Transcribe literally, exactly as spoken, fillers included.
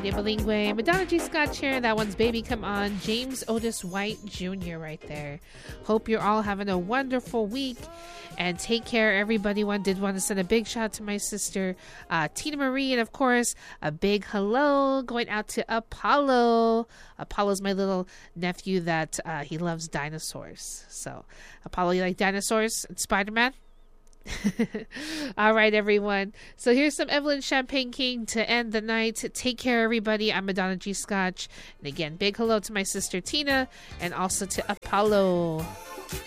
Radio Bilingue. Madonna G. Scott here. That one's Baby Come On. James Otis White Junior right there. Hope you're all having a wonderful week. And take care, everybody. One did want to send a big shout out to my sister, uh, Tina Marie. And, of course, a big hello going out to Apollo. Apollo's my little nephew that uh, he loves dinosaurs. So, Apollo, you like dinosaurs and Spider-Man? All right, everyone. So here's some Evelyn Champagne King to end the night. Take care, everybody. I'm Madonna G. Scotch. And again, big hello to my sister Tina and also to Apollo.